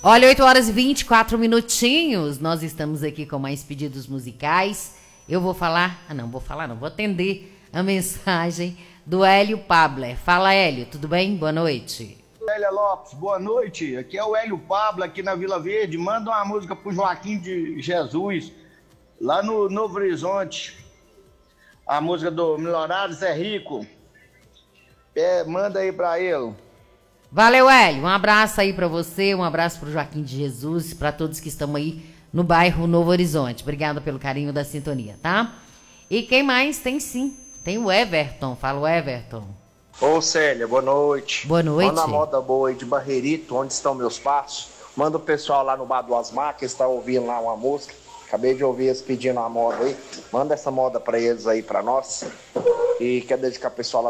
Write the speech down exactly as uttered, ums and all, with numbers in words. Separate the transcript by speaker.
Speaker 1: Olha, oito horas e vinte e quatro minutinhos. Nós estamos aqui com mais pedidos musicais. Eu vou falar... Ah, não, vou falar não. Vou atender a mensagem do Hélio Pabler. Fala, Hélio. Tudo bem? Boa noite.
Speaker 2: Hélia Lopes, boa noite. Aqui é o Hélio Pablo, aqui na Vila Verde. Manda uma música pro Joaquim de Jesus, lá no Novo Horizonte. A música do Milionários é Rico. É, manda aí pra ele.
Speaker 1: Valeu, Hélio. Um abraço aí pra você, um abraço pro Joaquim de Jesus, pra todos que estão aí no bairro Novo Horizonte. Obrigada pelo carinho da sintonia, tá? E quem mais? Tem sim. Tem o Everton. Fala o Everton.
Speaker 3: Ô Célia, boa noite.
Speaker 1: Boa noite.
Speaker 3: Manda a moda boa aí de Barreirito, onde estão meus passos. Manda o pessoal lá no Bar do Asmar, que está ouvindo lá uma música. Acabei de ouvir eles pedindo a moda aí. Manda essa moda pra eles aí, pra nós. E quer dedicar o pessoal lá